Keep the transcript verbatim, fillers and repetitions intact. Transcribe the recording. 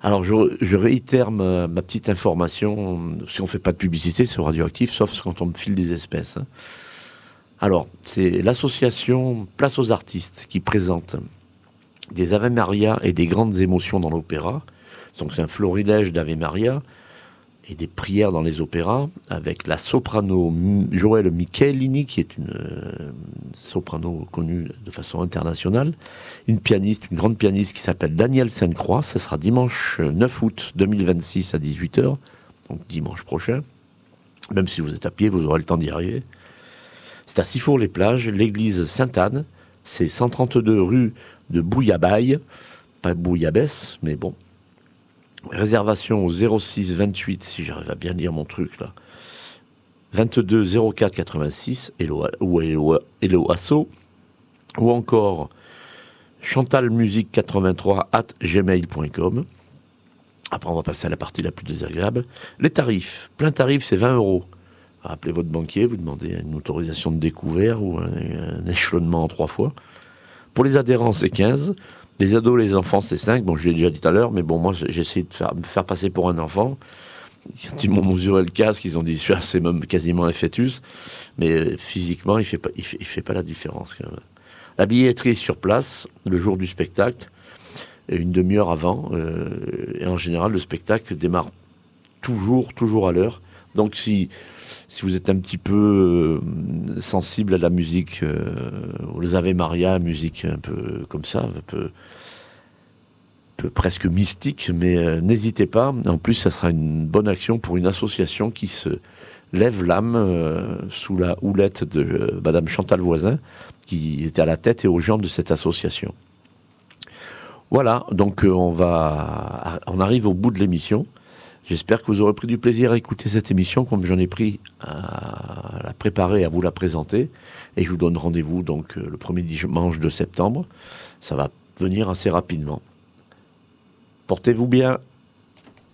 Alors, je, je réitère ma, ma petite information. Si on ne fait pas de publicité sur Radioactif, sauf quand on me file des espèces. Hein. Alors, c'est l'association Place aux artistes qui présente des Ave Maria et des grandes émotions dans l'opéra. Donc, c'est un florilège d'Ave Maria et des prières dans les opéras, avec la soprano Joëlle Michelini, qui est une euh, soprano connue de façon internationale, une pianiste, une grande pianiste qui s'appelle Danielle Sainte-Croix. Ce sera dimanche neuf août deux mille vingt-six à dix-huit heures, donc dimanche prochain. Même si vous êtes à pied, vous aurez le temps d'y arriver. C'est à Sifour-les-Plages, l'église Sainte-Anne. C'est cent trente-deux rue de Bouillabaye, pas Bouillabaisse, mais bon. Réservation au zéro six vingt-huit, si j'arrive à bien lire mon truc là. vingt-deux zéro quatre quatre-vingt-six, Hello, ou Hello, Hello Asso, ou encore chantalmusique quatre-vingt-trois arobase gmail point com. Après, on va passer à la partie la plus désagréable. Les tarifs. Plein tarif, c'est vingt euros. Appelez votre banquier, vous demandez une autorisation de découvert ou un, un échelonnement en trois fois. Pour les adhérents, c'est quinze. Les ados, les enfants, c'est cinq. Bon, je l'ai déjà dit tout à l'heure, mais bon, moi, j'ai essayé de faire, me faire passer pour un enfant. Quand ils m'ont mesuré le casque, ils ont dit, c'est même quasiment un fœtus. Mais physiquement, il ne fait, pas, il fait, il fait pas la différence. Quand même. La billetterie est sur place, le jour du spectacle, une demi-heure avant. Euh, et en général, le spectacle démarre toujours, toujours à l'heure. Donc, si... Si vous êtes un petit peu euh, sensible à la musique, euh, aux Ave Maria, musique un peu comme ça, un peu, un peu presque mystique, mais euh, n'hésitez pas. En plus, ça sera une bonne action pour une association qui se lève l'âme euh, sous la houlette de euh, Madame Chantal Voisin, qui était à la tête et aux jambes de cette association. Voilà, donc euh, on va, on arrive au bout de l'émission. J'espère que vous aurez pris du plaisir à écouter cette émission comme j'en ai pris à la préparer, à vous la présenter. Et je vous donne rendez-vous donc le premier dimanche de septembre. Ça va venir assez rapidement. Portez-vous bien.